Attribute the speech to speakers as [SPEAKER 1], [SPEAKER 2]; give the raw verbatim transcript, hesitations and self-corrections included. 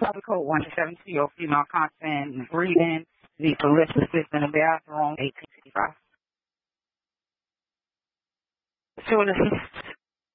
[SPEAKER 1] Public Code one seventy, your female constant breathing, the police assist in the bathroom, eighteen sixty-five. Sure, this is